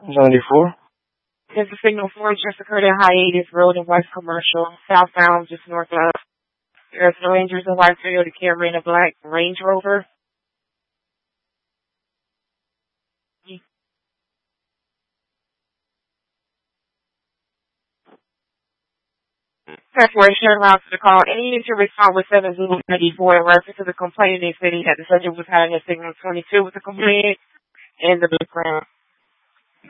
94. There's a signal for just occurred at Hiatus Road in West Commercial, southbound, just north of. There's no injuries in white Toyota Camry and a black Range Rover. Separation allows to call any user respond with 7 Zulu 94 in reference to the complaint. They said that the subject was having a signal 22 with the complaint in the background.